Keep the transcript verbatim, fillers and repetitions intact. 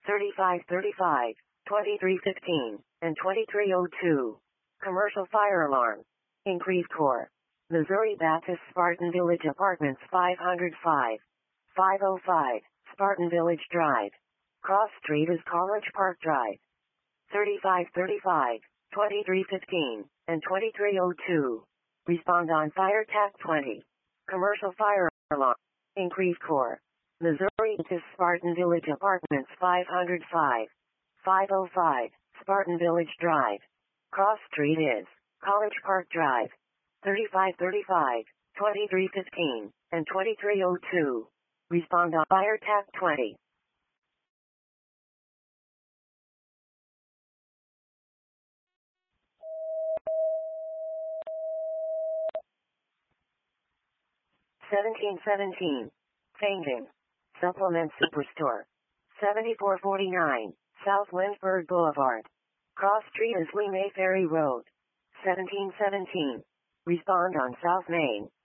thirty-five thirty-five, twenty-three fifteen, and twenty-three oh two. Commercial fire alarm. Increased core. Missouri Baptist Spartan Village Apartments five oh five. five oh five, Spartan Village Drive. Cross Street is College Park Drive. thirty-five thirty-five, twenty-three fifteen, and twenty-three oh two. Respond on Fire T A C twenty. Commercial fire alarm. Increased core. Missouri Baptist Spartan Village Apartments five oh five. five oh five, Spartan Village Drive. Cross Street is College Park Drive. thirty-five thirty-five, twenty-three fifteen, and twenty-three oh two. Respond on Fire T A C twenty. seventeen seventeen. Changing. Supplement Superstore. seventy-four forty-nine, South Lynchburg Boulevard. Cross Street is Lee May Ferry Road. seventeen seventeen. Respond on South Main.